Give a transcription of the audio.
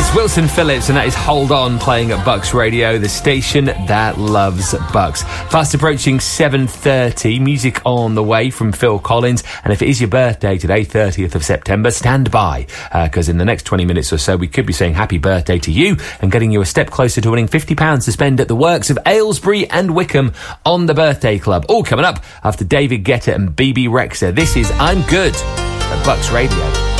It's Wilson Phillips, and that is Hold On, playing at Bucks Radio, the station that loves Bucks. Fast approaching 7:30, music on the way from Phil Collins. And if it is your birthday today, 30th of September, stand by, because in the next 20 minutes or so, we could be saying happy birthday to you and getting you a step closer to winning £50 to spend at the works of Aylesbury and Wickham on the Birthday Club. All coming up after David Guetta and BB Rexha. This is I'm Good at Bucks Radio.